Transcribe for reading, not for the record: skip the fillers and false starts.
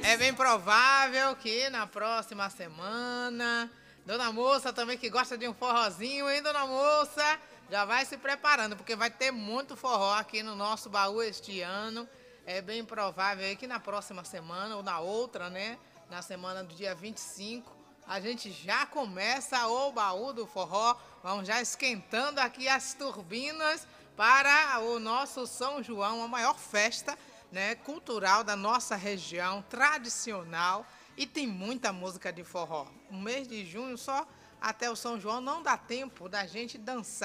É bem provável que na próxima semana, Dona Moça também que gosta de um forrozinho, hein, Dona Moça? Já vai se preparando, porque vai ter muito forró aqui no nosso baú este ano. É bem provável aí que na próxima semana, ou na outra, né? Na semana do dia 25, a gente já começa o baú do forró. Vamos já esquentando aqui as turbinas para o nosso São João, a maior festa, né, cultural da nossa região, tradicional, e tem muita música de forró. O mês de junho só até o São João não dá tempo da gente dançar.